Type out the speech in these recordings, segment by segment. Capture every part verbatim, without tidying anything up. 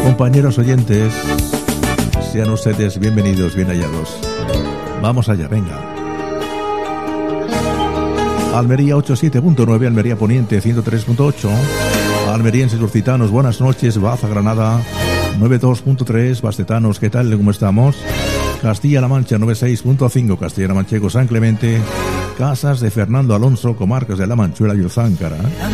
Compañeros oyentes, sean ustedes bienvenidos, bien hallados. Vamos allá, venga. Almería ochenta y siete punto nueve, Almería Poniente ciento tres punto ocho, almerienses lusitanos, buenas noches. Baza Granada noventa y dos punto tres, bastetanos, ¿qué tal? ¿Cómo estamos? Castilla-La Mancha noventa y seis punto cinco, Castilla-La Manchego, San Clemente, Casas de Fernando Alonso, Comarcas de La Manchuela y Uzáncara.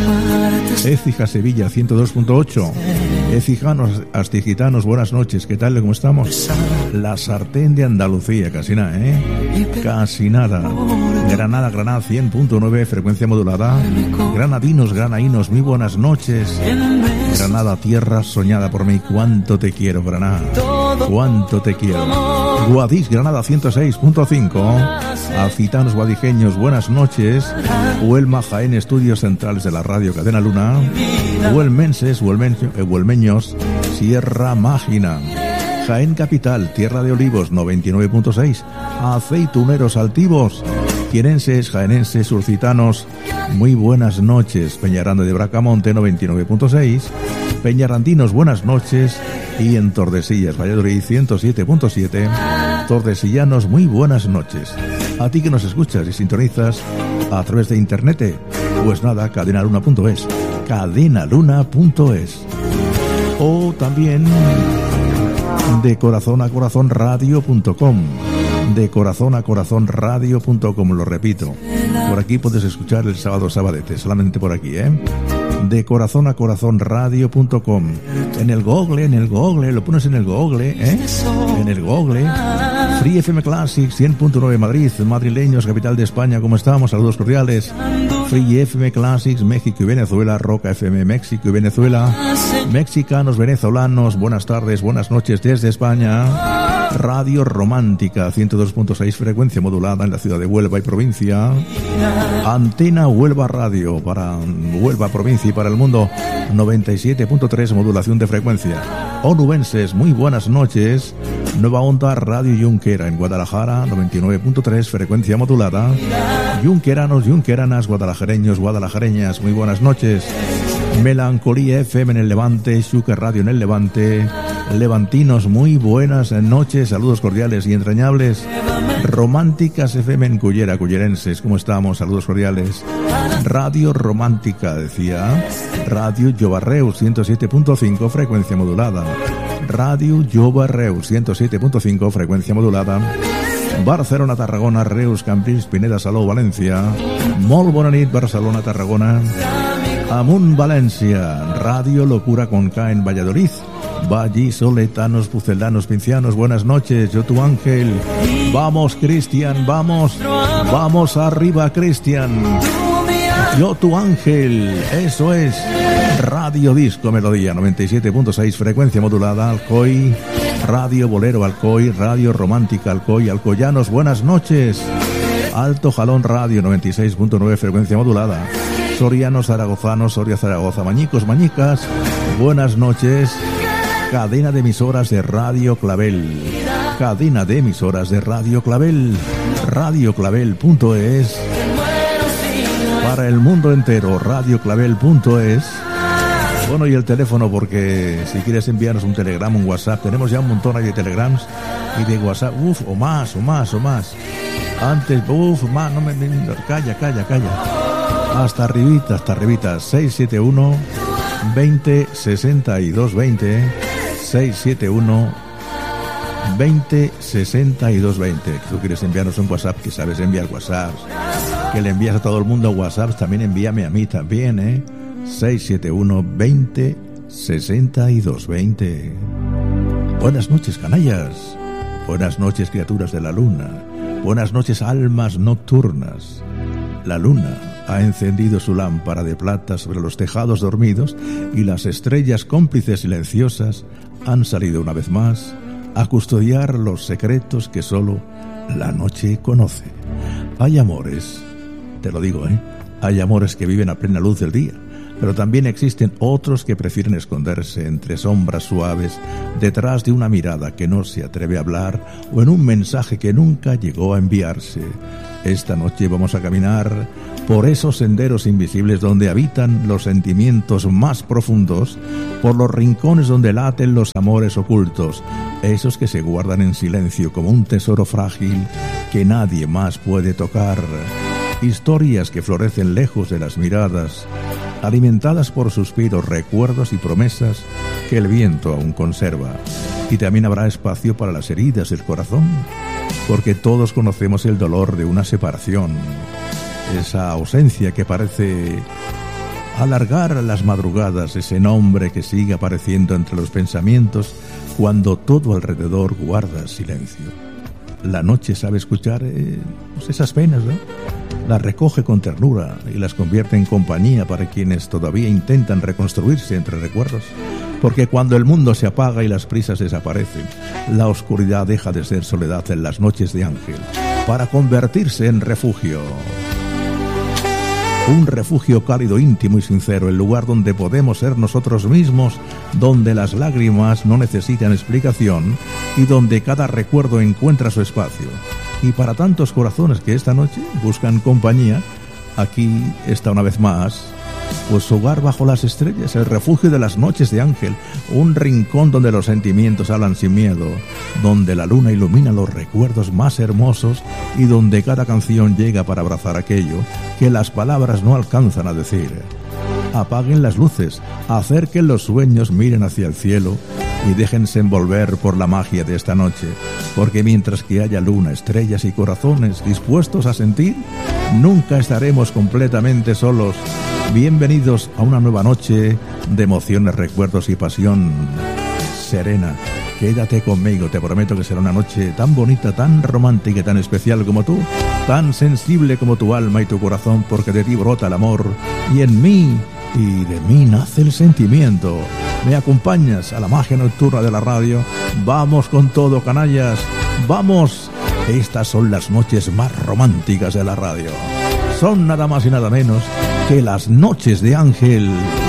Écija Sevilla ciento dos punto ocho, Écijanos Astigitanos, buenas noches, ¿qué tal? ¿Cómo estamos? La Sartén de Andalucía, casi nada, ¿eh? Casi nada. Granada, Granada cien punto nueve, frecuencia modulada. Granadinos, granaínos, muy buenas noches. Granada, tierra soñada por mí, cuánto te quiero, Granada, cuánto te quiero. Guadix, Granada ciento seis punto cinco, Alcitanos guadijeños, buenas noches. Huelma, Jaén, estudios centrales de la radio Cadena Luna. Huelmenses, huelmeños, eh, huelmeños, Sierra Mágina. Jaén Capital, Tierra de Olivos, noventa y nueve punto seis. Aceituneros altivos, quienenses, jaenenses, surcitanos, muy buenas noches. Peñaranda de Bracamonte, noventa y nueve punto seis. Peñarandinos, buenas noches. Y en Tordesillas, Valladolid, ciento siete punto siete. Tordesillanos, muy buenas noches. A ti que nos escuchas y sintonizas a través de internet, pues nada, cadenaluna punto es, cadenaluna punto es. O también de corazón a corazón radio punto com, de corazón a corazón radio punto com, lo repito. Por aquí puedes escuchar el sábado sabadete, solamente por aquí, ¿eh? De corazón a corazón radio punto com. En el Google, en el Google, lo pones en el Google, ¿eh? En el Google. Free F M Classics cien punto nueve Madrid, madrileños, capital de España, ¿cómo estamos? Saludos cordiales. Free F M Classics México y Venezuela, Roca F M México y Venezuela, mexicanos, venezolanos, buenas tardes, buenas noches desde España. Radio Romántica ciento dos punto seis, frecuencia modulada en la ciudad de Huelva y provincia. Antena Huelva Radio para Huelva, provincia y para el mundo, noventa y siete punto tres, modulación de frecuencia. Onubenses, muy buenas noches. Nueva Onda Radio Junquera en Guadalajara, noventa y nueve punto tres, frecuencia modulada. Junqueranos, junqueranas, guadalajareños, guadalajareñas, muy buenas noches. Melancolía F M en el Levante, Xúquer Radio en el Levante. Levantinos, muy buenas noches, saludos cordiales y entrañables. Románticas F M en Cullera, cullerenses, ¿cómo estamos? Saludos cordiales. Radio Romántica, decía. Radio Llobarreus, ciento siete punto cinco, frecuencia modulada. Radio Llobarreus, ciento siete punto cinco, frecuencia modulada. Barcelona, Tarragona, Reus, Cambrils, Pineda, Salou, Valencia. Molt bona nit, Barcelona, Tarragona. Amunt, Valencia. Radio Locura con K en Valladolid. Vallisoletanos, puceldanos, pincianos, buenas noches. Yo tu ángel. Vamos, Cristian, vamos. Vamos arriba, Cristian. Yo tu ángel. Eso es. Radio Disco Melodía, noventa y siete punto seis, frecuencia modulada. Alcoy. Radio Bolero Alcoy. Radio Romántica Alcoy. Alcoyanos, buenas noches. Alto Jalón Radio, noventa y seis punto nueve, frecuencia modulada. Sorianos, zaragozanos, Soria, Zaragoza, mañicos, mañicas, buenas noches. Cadena de emisoras de Radio Clavel. Cadena de emisoras de Radio Clavel. radio clavel punto es. Para el mundo entero, radio clavel punto es. Bueno, y el teléfono, porque si quieres enviarnos un telegrama, un WhatsApp, tenemos ya un montón ahí de telegrams y de WhatsApp, uff, o más, o más, o más. Antes, uff, más, no me, me... Calla, calla, calla. Hasta arribita, hasta arribita. seis siete uno, veinte, sesenta y dos, veinte. seis siete uno, veinte, sesenta y dos, veinte. Tú quieres enviarnos un WhatsApp, que sabes enviar WhatsApp, que le envías a todo el mundo WhatsApp, también envíame a mí también, ¿eh? seis siete uno, veinte, sesenta y dos, veinte. Buenas noches, canallas. Buenas noches, criaturas de la luna. Buenas noches, almas nocturnas. La luna ha encendido su lámpara de plata sobre los tejados dormidos y las estrellas cómplices silenciosas han salido una vez más a custodiar los secretos que solo la noche conoce. Hay amores, te lo digo, ¿eh? Hay amores que viven a plena luz del día, pero también existen otros que prefieren esconderse entre sombras suaves, detrás de una mirada que no se atreve a hablar o en un mensaje que nunca llegó a enviarse. Esta noche vamos a caminar por esos senderos invisibles donde habitan los sentimientos más profundos, por los rincones donde laten los amores ocultos, esos que se guardan en silencio como un tesoro frágil que nadie más puede tocar. Historias que florecen lejos de las miradas, alimentadas por suspiros, recuerdos y promesas que el viento aún conserva. Y también habrá espacio para las heridas del corazón, porque todos conocemos el dolor de una separación, esa ausencia que parece alargar las madrugadas, ese nombre que sigue apareciendo entre los pensamientos cuando todo alrededor guarda silencio. La noche sabe escuchar eh, pues esas penas, ¿no? Las recoge con ternura y las convierte en compañía para quienes todavía intentan reconstruirse entre recuerdos. Porque cuando el mundo se apaga y las prisas desaparecen, la oscuridad deja de ser soledad en las noches de Ángel para convertirse en refugio. Un refugio cálido, íntimo y sincero, el lugar donde podemos ser nosotros mismos, donde las lágrimas no necesitan explicación y donde cada recuerdo encuentra su espacio. Y para tantos corazones que esta noche buscan compañía, aquí está una vez más, pues su hogar bajo las estrellas, el refugio de las noches de Ángel, un rincón donde los sentimientos hablan sin miedo, donde la luna ilumina los recuerdos más hermosos y donde cada canción llega para abrazar aquello que las palabras no alcanzan a decir. Apaguen las luces, acerquen los sueños, miren hacia el cielo y déjense envolver por la magia de esta noche, porque mientras que haya luna, estrellas y corazones dispuestos a sentir, nunca estaremos completamente solos. Bienvenidos a una nueva noche de emociones, recuerdos y pasión. Serena, quédate conmigo, te prometo que será una noche tan bonita, tan romántica y tan especial como tú, tan sensible como tu alma y tu corazón, porque de ti brota el amor y en mí y de mí nace el sentimiento. ¿Me acompañas a la magia nocturna de la radio? Vamos con todo, canallas, vamos. Estas son las noches más románticas de la radio. Son nada más y nada menos que las noches de Ángel.